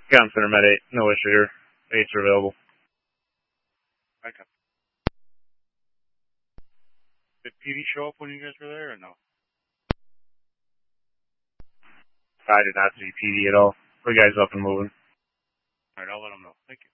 Got him center med 8. No issue here. 8s are available. Okay. Did PD show up when you guys were there or no? I did not see PD at all. The guy's up and moving. Alright, I'll let him know. Thank you.